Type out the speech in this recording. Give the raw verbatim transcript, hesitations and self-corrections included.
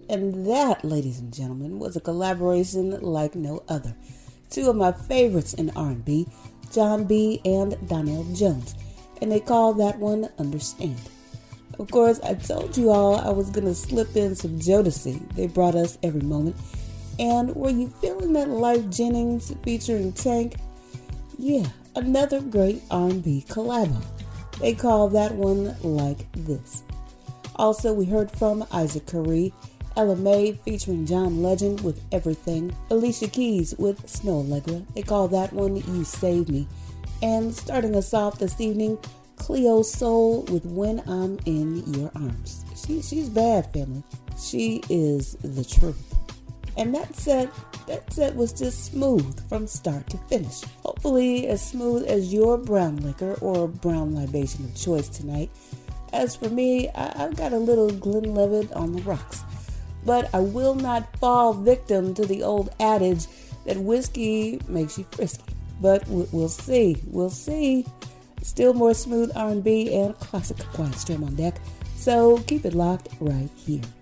And that, ladies and gentlemen, was a collaboration like no other. Two of my favorites in R and B, Jon B. and Donell Jones. And they call that one Understand. Of course, I told you all I was going to slip in some Jodeci. They brought us Every Moment. And were you feeling that Lyfe Jennings featuring Tank? Yeah, another great R and B collabo. They call that one Like This. Also, we heard from Isaac Curry, Ella Mai featuring John Legend with Everything, Alicia Keys with Snow Allegra. They call that one You Save Me. And starting us off this evening, Cleo Sol with When I'm in Your Arms. She, she's bad, family. She is the truth. And that set, that set was just smooth from start to finish. Hopefully as smooth as your brown liquor or brown libation of choice tonight. As for me, I, I've got a little Glenlivet on the rocks. But I will not fall victim to the old adage that whiskey makes you frisky. But we'll see, we'll see. Still more smooth R and B and classic Quiet Storm on deck. So keep it locked right here.